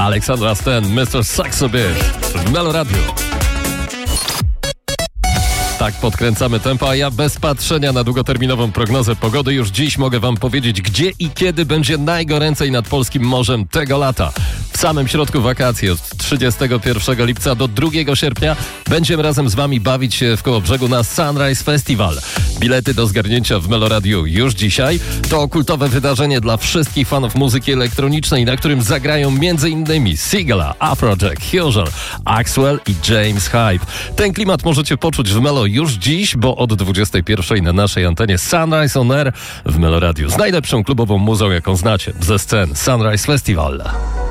Alexandra Stan, Mr. Saxo Beat w Melo Radio. Tak podkręcamy tempo, a ja bez patrzenia na długoterminową prognozę pogody już dziś mogę wam powiedzieć, gdzie i kiedy będzie najgoręcej nad polskim morzem tego lata. W samym środku wakacji od 31 lipca do 2 sierpnia będziemy razem z wami bawić się w Kołobrzegu na Sunrise Festival. Bilety do zgarnięcia w Melo Radio już dzisiaj. To kultowe wydarzenie dla wszystkich fanów muzyki elektronicznej, na którym zagrają m.in. Sigala, Afrojack, Fusion, Axwell i James Hype. Ten klimat możecie poczuć w Melo już dziś, bo od 21 na naszej antenie Sunrise on Air w Melo Radio z najlepszą klubową muzą, jaką znacie, ze scen Sunrise Festival.